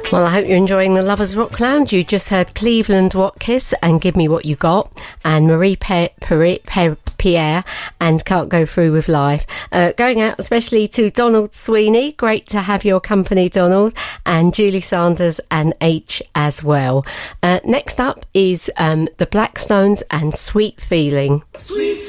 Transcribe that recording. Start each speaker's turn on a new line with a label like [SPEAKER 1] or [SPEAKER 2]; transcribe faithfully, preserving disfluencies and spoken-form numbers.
[SPEAKER 1] Well, I hope you're enjoying the Lovers Rock Lounge. You just heard Cleveland Watkiss and Give Me What You Got, and Marie Pe- Pe- Pe- Pierre and Can't Go Through With Life. Uh, going out especially to Donald Sweeney. Great to have your company, Donald, and Julie Sanders and H as well. Uh, next up is um, the Blackstones and Sweet Feeling. Sweet